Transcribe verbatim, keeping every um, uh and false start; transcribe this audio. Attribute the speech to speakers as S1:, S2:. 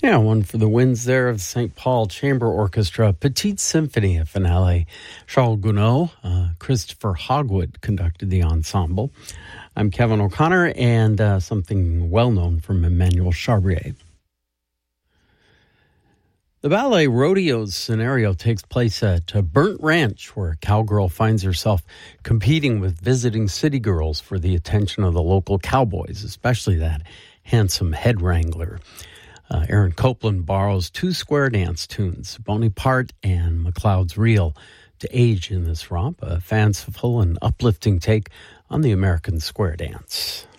S1: Yeah, one for the winds there of Saint Paul Chamber Orchestra, Petite Symphony, a finale. Charles Gounod, uh, Christopher Hogwood conducted the ensemble. I'm Kevin O'Connor, and uh, something well-known from Emmanuel Charbrier. The ballet Rodeo's scenario takes place at a Burnt Ranch, where a cowgirl finds herself competing with visiting city girls for the attention of the local cowboys, especially that handsome head wrangler. Uh, Aaron Copland borrows two square dance tunes, Bonaparte and MacLeod's Reel, to age in this romp, a fanciful and uplifting take on the American square dance.